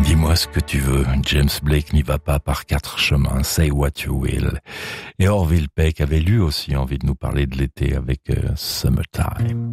Dis-moi ce que tu veux, James Blake n'y va pas par 4 chemins, say what you will. Et Orville Peck avait lui aussi envie de nous parler de l'été avec Summertime.